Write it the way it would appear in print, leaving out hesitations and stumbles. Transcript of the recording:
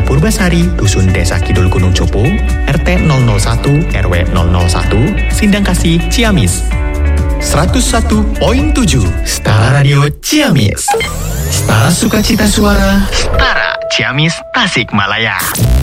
Purbasari, Dusun Desa Kidul Gunung Copo, RT 001, RW 001, Sindangkasih, Ciamis. 101.7 Setara Radio Ciamis. Setara sukacita suara, setara Ciamis, Tasikmalaya.